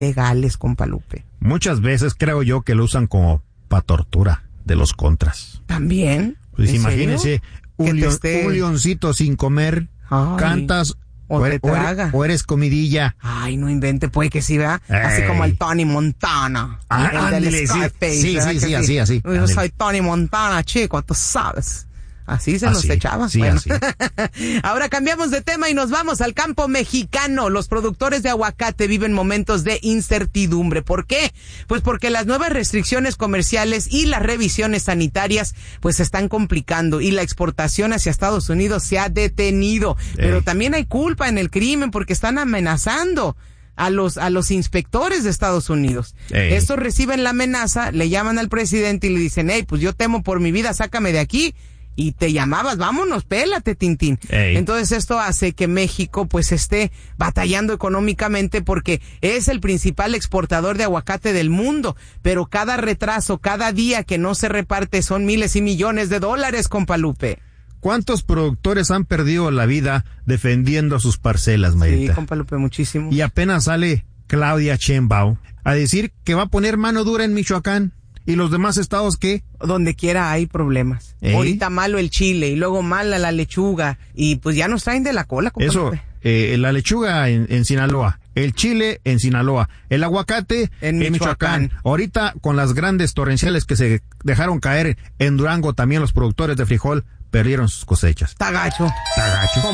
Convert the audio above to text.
legales, compa Lupe. Muchas veces creo yo que lo usan como para tortura de los contras. ¿También? Pues imagínense, un leoncito sin comer, ay, cantas o te traga. O eres comidilla. Ay, no invente, puede que sí, ¿verdad? Así como el Tony Montana. El del Scarface. Sí, así. Yo soy Tony Montana, chico, tú sabes. Así se nos echaba. Sí, bueno. así. Ahora cambiamos de tema y nos vamos al campo mexicano. Los productores de aguacate viven momentos de incertidumbre. ¿Por qué? Pues porque las nuevas restricciones comerciales y las revisiones sanitarias pues se están complicando y la exportación hacia Estados Unidos se ha detenido. Pero también hay culpa en el crimen porque están amenazando a los inspectores de Estados Unidos. Estos reciben la amenaza, le llaman al presidente y le dicen, hey, pues yo temo por mi vida, sácame de aquí. Y te llamabas, vámonos, pélate, Tintín. Entonces esto hace que México pues esté batallando económicamente porque es el principal exportador de aguacate del mundo, pero cada retraso, cada día que no se reparte son miles y millones de dólares, compa Lupe. ¿Cuántos productores han perdido la vida defendiendo sus parcelas, Mayrita? Sí, compa Lupe, muchísimo. Y apenas sale Claudia Sheinbaum a decir que va a poner mano dura en Michoacán. ¿Y los demás estados qué? Donde quiera hay problemas. Ahorita malo el chile y luego mala la lechuga y pues ya nos traen de la cola. Eso, la lechuga en Sinaloa, el chile en Sinaloa, el aguacate en Michoacán. Ahorita con las grandes torrenciales que se dejaron caer en Durango, también los productores de frijol perdieron sus cosechas. Está gacho.